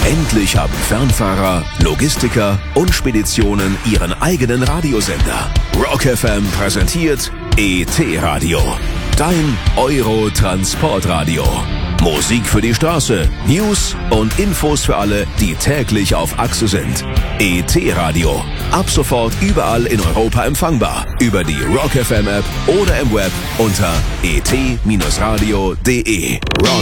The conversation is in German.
Endlich haben Fernfahrer, Logistiker und Speditionen ihren eigenen Radiosender. Rock FM präsentiert ET Radio. Dein Euro-Transportradio. Musik für die Straße, News und Infos für alle, die täglich auf Achse sind. ET Radio. Ab sofort überall in Europa empfangbar. Über die Rock FM App oder im Web unter et-radio.de. Rock